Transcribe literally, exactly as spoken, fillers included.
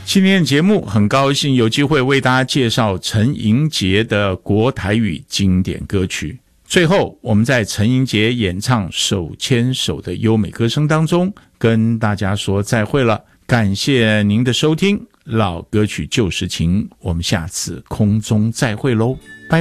今天的节目很高兴有机会为大家介绍陈盈杰的国台语经典歌曲。最后我们在陈盈杰演唱手牵手的优美歌声当中跟大家说再会了，感谢您的收听，老歌曲旧时情，我们下次空中再会喽。